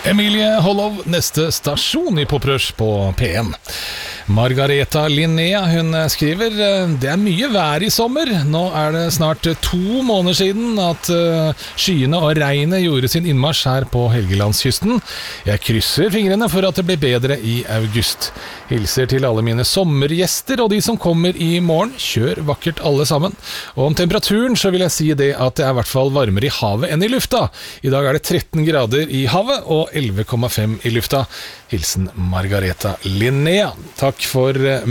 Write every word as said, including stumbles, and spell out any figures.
Emilie Hollov, neste stasjon i Poprush på P en. Margareta Linnea, hun skriver: det er mye vær i sommer. Nå er det snart to måneder siden at skyene og regnet gjorde sin innmarsj her på Helgelandskysten. Jeg krysser fingrene for at det blir bedre i august. Hilser til alle mine sommergjester og de som kommer i morgen. Kjør vakkert alle sammen. Og om temperaturen så vil jeg si det at det er i hvert fall varmere i havet enn i lufta. I dag er det tretten grader i havet og elleve komma fem i lufta. Hilsen Margareta Linnea. Takk for